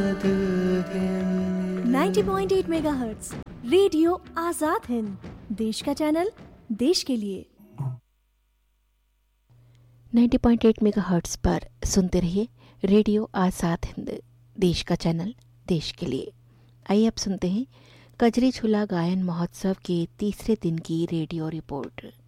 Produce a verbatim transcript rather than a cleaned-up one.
Ninety point eight megahertz radio Azad Hind, देश का channel, देश के लिए। नाइंटी पॉइंट एट मेगाहर्ट्ज़ पर सुनते रहिए रेडियो आजाद हिंद, देश का चैनल, देश के लिए। आइए अब सुनते हैं कजरी झूला गायन महोत्सव के तीसरे दिन की रेडियो रिपोर्ट।